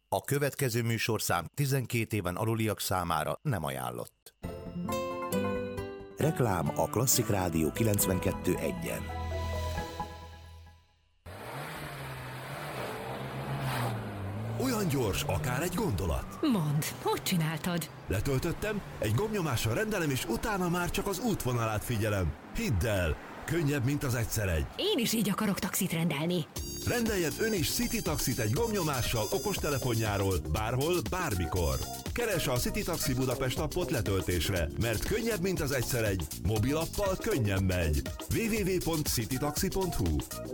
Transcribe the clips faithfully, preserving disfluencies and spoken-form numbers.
A következő műsorszám tizenkét éven aluliak számára nem ajánlott. Reklám a Klasszik Rádió kilencvenkettő egyen. Olyan gyors, akár egy gondolat. Mondd, hogy csináltad? Letöltöttem, egy gombnyomással rendelem, és utána már csak az útvonalát figyelem. Hidd el, könnyebb, mint az egyszer egy. Én is így akarok taxit rendelni. Rendeljen ön is City Taxit egy gombnyomással okostelefonjáról, bárhol, bármikor. Keresse a City Taxi Budapest appot letöltésre, mert könnyebb, mint az egyszer egy. Mobilappal könnyen megy. double-u double-u double-u pont citytaxi pont hu.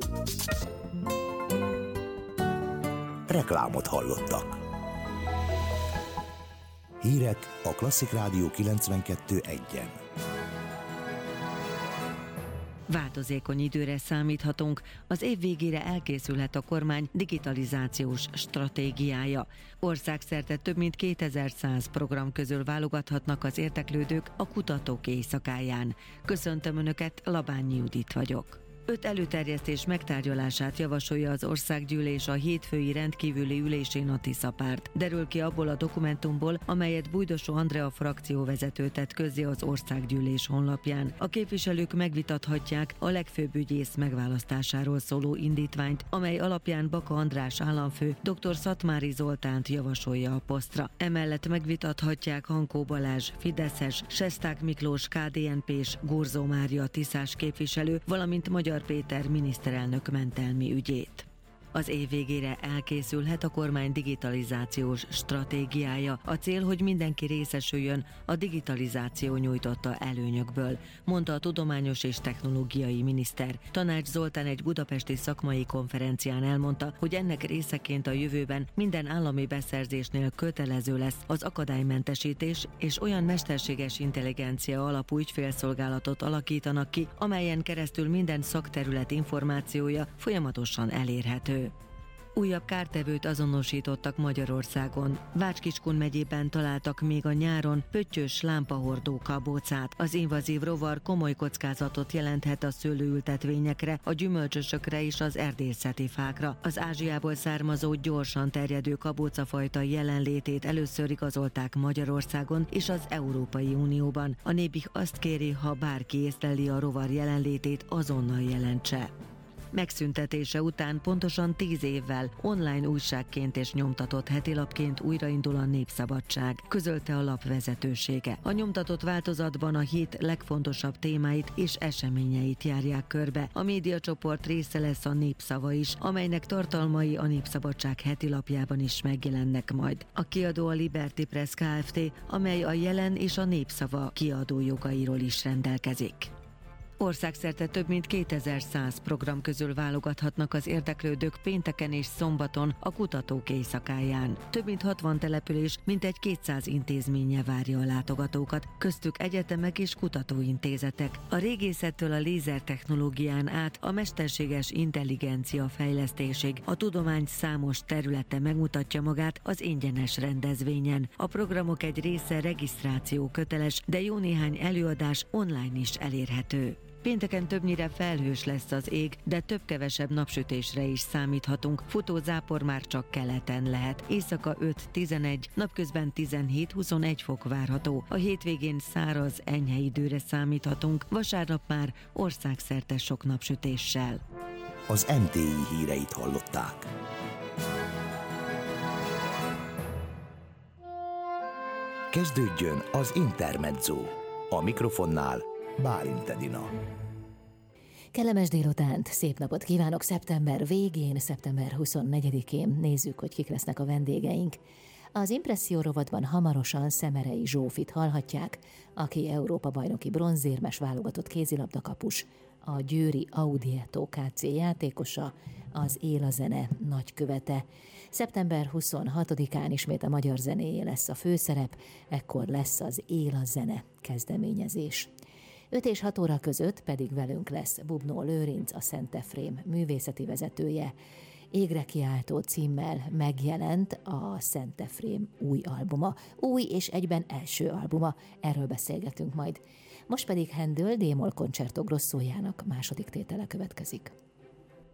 Reklámot hallottak. Hírek a Klasszik Rádió kilencvenkettő egyen. Változékony időre számíthatunk, az év végére elkészülhet a kormány digitalizációs stratégiája. Országszerte több mint kétezer-száz program közül válogathatnak az érdeklődők a kutatók éjszakáján. Köszöntöm Önöket, Labányi Judit vagyok. Öt előterjesztés megtárgyalását javasolja az Országgyűlés a hétfői rendkívüli ülésén a Tiszapárt. Derül ki abból a dokumentumból, amelyet Bújdosó Andrea frakcióvezető tett közzé az Országgyűlés honlapján. A képviselők megvitathatják a legfőbb ügyész megválasztásáról szóló indítványt, amely alapján Baka András államfő dr. Szatmári Zoltánt javasolja a posztra. Emellett megvitathatják Hankó Balázs fideszes, Sesták Miklós ká dé en pés, Gurzó Mária tiszás képviselő, valamint Magyar Péter miniszterelnök mentelmi ügyét. Az év végére elkészülhet a kormány digitalizációs stratégiája. A cél, hogy mindenki részesüljön a digitalizáció nyújtotta előnyökből, mondta a tudományos és technológiai miniszter. Tanács Zoltán egy budapesti szakmai konferencián elmondta, hogy ennek részeként a jövőben minden állami beszerzésnél kötelező lesz az akadálymentesítés, és olyan mesterséges intelligencia alapú ügyfélszolgálatot alakítanak ki, amelyen keresztül minden szakterület információja folyamatosan elérhető. Újabb kártevőt azonosítottak Magyarországon. Vácskiskun megyében találtak még a nyáron pöttyös lámpahordó kabócát. Az invazív rovar komoly kockázatot jelenthet a szőlőültetvényekre, a gyümölcsösökre és az erdészeti fákra. Az Ázsiából származó, gyorsan terjedő kabócafajta jelenlétét először igazolták Magyarországon és az Európai Unióban. A Nébih azt kéri, ha bárki észleli a rovar jelenlétét, azonnal jelentse. Megszüntetése után pontosan tíz évvel online újságként és nyomtatott hetilapként újraindul a Népszabadság, közölte a lap vezetősége. A nyomtatott változatban a hét legfontosabb témáit és eseményeit járják körbe. A médiacsoport része lesz a Népszava is, amelynek tartalmai a Népszabadság hetilapjában is megjelennek majd. A kiadó a Liberty Press Kft., amely a Jelen és a Népszava kiadó jogairól is rendelkezik. Országszerte több mint kétezer-száz program közül válogathatnak az érdeklődők pénteken és szombaton a kutatók éjszakáján. Több mint hatvan település, mintegy kétszáz intézménye várja a látogatókat, köztük egyetemek és kutatóintézetek. A régészettől a lézertechnológián át a mesterséges intelligencia fejlesztésig a tudomány számos területe megmutatja magát az ingyenes rendezvényen. A programok egy része regisztráció köteles, de jó néhány előadás online is elérhető. Pénteken többnyire felhős lesz az ég, de több-kevesebb napsütésre is számíthatunk. Futó zápor már csak keleten lehet. Éjszaka öt-tizenegy, napközben tizenhét-huszonegy fok várható. A hétvégén száraz, enyhe időre számíthatunk, vasárnap már országszerte sok napsütéssel. Az em té i híreit hallották. Kezdődjön az Intermezzo. A mikrofonnál Bálint Edina. Kellemes délutánt, szép napot kívánok szeptember végén, szeptember huszonnegyedikén. Nézzük, hogy kik lesznek a vendégeink. Az Impresszió rovatban hamarosan Szemerei Zsófit hallhatják, aki Európa-bajnoki bronzérmes válogatott kézilabdakapus, a győri Audieto ká cé játékosa, az Él a zene nagykövete. szeptember huszonhatodikán ismét a magyar zenéjé lesz a főszerep, ekkor lesz az Él a zene kezdeményezés. öt és hat óra között pedig velünk lesz Bubnó Lőrinc, a Szent Efrém művészeti vezetője. Égre kiáltó címmel megjelent a Szent Efrém új albuma, új és egyben első albuma, erről beszélgetünk majd. Most pedig Händel D-moll Concerto Grossójának második tétele következik.